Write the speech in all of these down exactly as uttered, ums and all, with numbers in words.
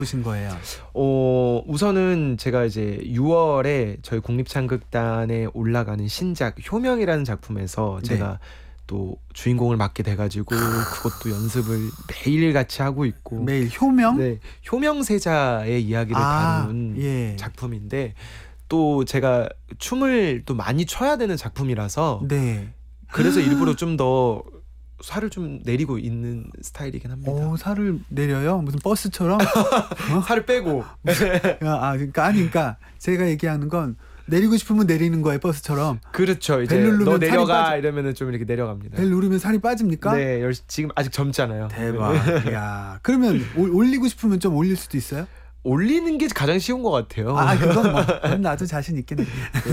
보신 거예요? 어 우선은 제가 이제 유월에 저희 국립창극단에 올라가는 신작 효명이라는 작품에서 네. 제가 또 주인공을 맡게 돼 가지고 그것도 연습을 매일같이 하고 있고 매일 효명? 네. 효명세자의 이야기를 아, 다룬 예. 작품인데 또 제가 춤을 또 많이 춰야 되는 작품이라서 네. 그래서 일부러 좀 더 살을 좀 내리고 있는 스타일이긴 합니다. 오, 살을 내려요? 무슨 버스처럼? 살을 빼고. 아, 그러니까 아니 그러니까 제가 얘기하는 건 내리고 싶으면 내리는 거예요, 버스처럼. 그렇죠. 이제 벨 누르면 너 살이 내려가 빠져. 이러면은 좀 이렇게 내려갑니다. 벨 누르면 살이 빠집니까? 네, 열, 지금 아직 젊잖아요. 대박. 야, 그러면 올- 올리고 싶으면 좀 올릴 수도 있어요? 올리는 게 가장 쉬운 것 같아요. 아, 그건 뭐 그건 나도 자신 있겠네.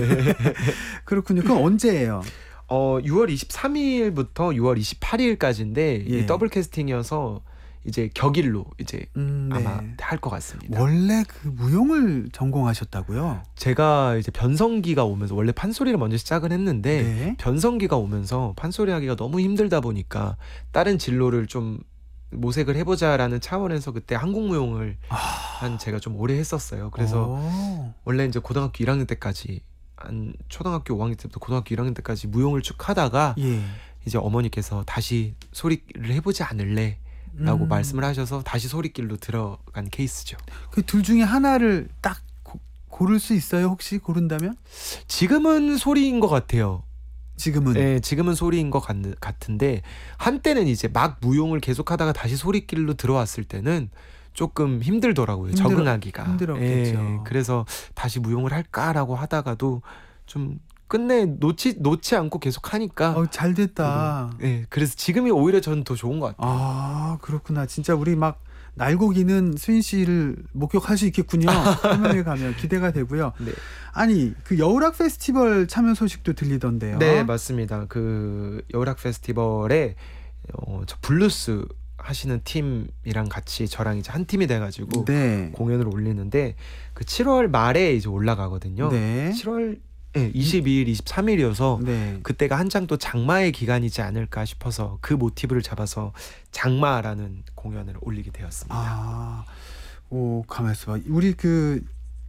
그렇군요. 그럼 언제예요? 어, 유월 이십삼일부터 유월 이십팔일까지인데 예. 이 더블 캐스팅이어서 이제 격일로 이제 음, 네. 아마 할 것 같습니다. 원래 그 무용을 전공하셨다고요? 제가 이제 변성기가 오면서 원래 판소리를 먼저 시작을 했는데 네. 변성기가 오면서 판소리 하기가 너무 힘들다 보니까 다른 진로를 좀 모색을 해보자라는 차원에서 그때 한국무용을 아. 한 제가 좀 오래 했었어요. 그래서 오. 원래 이제 고등학교 일 학년 때까지 한 초등학교 오 학년 때부터 고등학교 일 학년 때까지 무용을 쭉 하다가 예. 이제 어머니께서 다시 소리를 해보지 않을래? 라고 음. 말씀을 하셔서 다시 소리길로 들어간 케이스죠. 그 둘 중에 하나를 딱 고, 고를 수 있어요? 혹시 고른다면? 지금은 소리인 것 같아요. 지금은. 네, 지금은 소리인 것 같, 같은데 한때는 이제 막 무용을 계속하다가 다시 소리길로 들어왔을 때는 조금 힘들더라고요. 힘들어- 적응하기가. 힘들었겠죠. 예, 그래서 다시 무용을 할까라고 하다가도 좀 끝내 놓지 놓지 않고 계속 하니까. 어, 잘 됐다. 예, 그래서 지금이 오히려 저는 더 좋은 것 같아요. 아, 그렇구나. 진짜 우리 막 날고 기는 수인 씨를 목격할 수 있겠군요. 설명회 가면 기대가 되고요. 네. 아니, 그 여우락 페스티벌 참여 소식도 들리던데요. 네, 맞습니다. 그 여우락 페스티벌에 어, 저 블루스 하시는 팀이랑 같이 저랑 이제 한 팀이 돼가지고 네. 공연을 올리는데 그 칠월 말에 이제 올라가거든요. 네. 칠월 네, 이십이일, 이십삼일이어서 네. 그때가 한창 또 장마의 기간이지 않을까 싶어서 그 모티브를 잡아서 장마라는 공연을 올리게 되었습니다. 아, 오, 가만 있어봐. 우리 그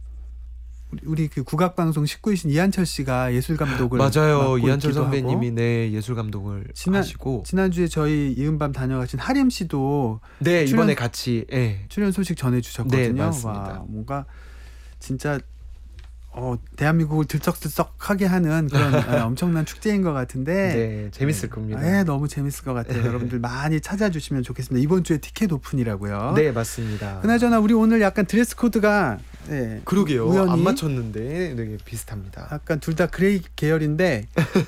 우리, 우리 그 국악방송 식구이신 이한철 씨가 예술 감독을 맞아요. 맡고 이한철 있기도 선배님이 하고. 네 예술 감독을 지난- 하시고 지난주에 저희 이은밤 다녀가신 하림 씨도 네 출연- 이번에 같이 예. 출연 소식 전해주셨거든요. 네, 맞습니다. 와, 뭔가 진짜 어, 대한민국을 들썩들썩하게 하는 그런 어, 엄청난 축제인 것 같은데. 네 재밌을 겁니다. 네, 너무 재밌을 것 같아요. 여러분들 많이 찾아주시면 좋겠습니다. 이번 주에 티켓 오픈이라고요. 네 맞습니다. 그나저나 우리 오늘 약간 드레스 코드가 네, 그러게요. 우연히 안 맞췄는데 되게 비슷합니다. 약간 둘 다 그레이 계열인데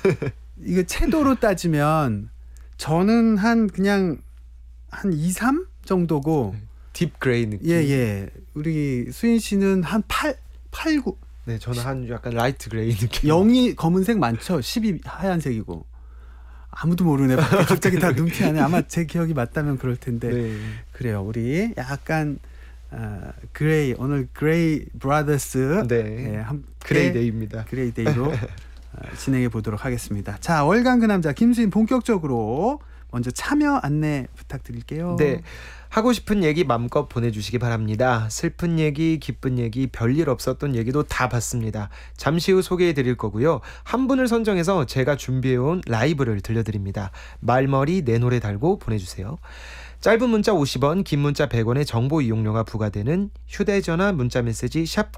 이거 채도로 따지면 저는 한 그냥 한 이, 삼 정도고 딥 그레이 느낌. 예, 예. 우리 수인 씨는 한 팔, 팔, 구. 네 저는 한 약간 라이트 그레이 느낌. 영이 검은색 많죠? 십이 하얀색이고. 아무도 모르네. 밖에 갑자기 다 눈피하네. 아마 제 기억이 맞다면 그럴 텐데. 네. 그래요. 우리 약간 어, 그레이 오늘 그레이 브라더스 네. 예, 함께 그레이 데이입니다. 그레이 데이로 어, 진행해 보도록 하겠습니다. 자, 월간 그 남자 김수인 본격적으로 먼저 참여 안내 부탁드릴게요. 네. 하고 싶은 얘기 마음껏 보내주시기 바랍니다. 슬픈 얘기, 기쁜 얘기, 별일 없었던 얘기도 다 받습니다. 잠시 후 소개해 드릴 거고요. 한 분을 선정해서 제가 준비해온 라이브를 들려드립니다. 말머리 내 노래 달고 보내주세요. 짧은 문자 오십 원, 긴 문자 백 원의 정보 이용료가 부과되는 휴대전화 문자메시지 샵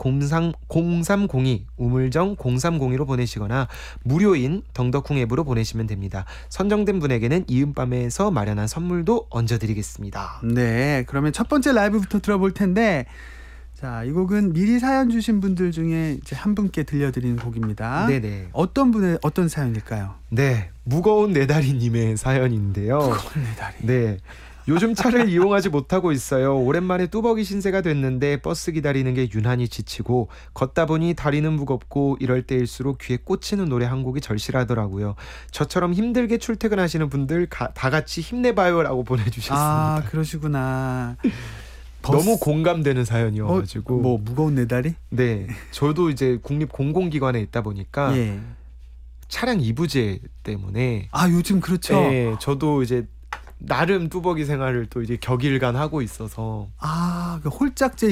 공삼공이 우물정 공삼공이로 보내시거나 무료인 덩덕쿵 앱으로 보내시면 됩니다. 선정된 분에게는 이은밤에서 마련한 선물도 얹어드리겠습니다. 네, 그러면 첫 번째 라이브부터 들어볼 텐데, 자, 이 곡은 미리 사연 주신 분들 중에 이제 한 분께 들려드리는 곡입니다. 네네. 어떤 분의 어떤 사연일까요? 네, 무거운 내 다리님의 사연인데요. 내 다리. 네. 요즘 차를 이용하지 못하고 있어요. 오랜만에 뚜벅이 신세가 됐는데 버스 기다리는 게 유난히 지치고 걷다 보니 다리는 무겁고 이럴 때일수록 귀에 꽂히는 노래 한 곡이 절실하더라고요. 저처럼 힘들게 출퇴근하시는 분들 가, 다 같이 힘내봐요라고 보내주셨습니다. 아, 그러시구나. 너무 공감되는 사연이어가지고 어, 뭐 무거운 내 다리? 네, 저도 이제 국립 공공기관에 있다 보니까 예. 차량 이부제 때문에 아, 요즘 그렇죠. 네, 저도 이제 나름 뚜벅이 생활을 또 이제 격일간 하고 있어서 아, 그 홀짝제